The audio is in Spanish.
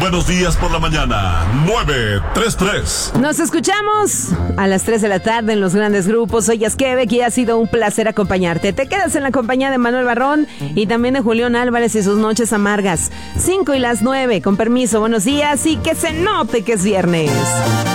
buenos días por la mañana. 933. Nos escuchamos a las 3 de la tarde en los grandes grupos. Soy Yaskevek y ha sido un placer acompañarte. Te quedas en la compañía de Manuel Barrón y también de Julián Álvarez y sus noches amargas. 5 y las 9. Con permiso, buenos días y que se note que es viernes.